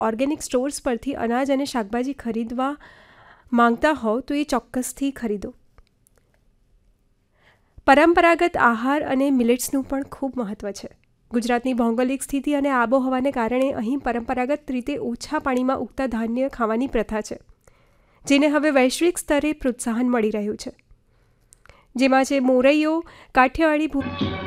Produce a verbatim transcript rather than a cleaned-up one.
Organic stores પરથી અનાજ અને શાકભાજી ખરીદવા માંગતા હોવ તો એ ચોક્કસથી ખરીદો. પરંપરાગત આહાર અને મિલેટ્સનું પણ ખૂબ મહત્ત્વ છે. ગુજરાતની ભૌગોલિક સ્થિતિ અને આબોહવાને કારણે અહીં પરંપરાગત રીતે ઓછા પાણીમાં ઉગતા ધાન્ય ખાવાની પ્રથા છે, જેને હવે વૈશ્વિક સ્તરે પ્રોત્સાહન મળી રહ્યું છે. જેમાં છે મોરૈયો, કાઠિયાવાડી ભૂ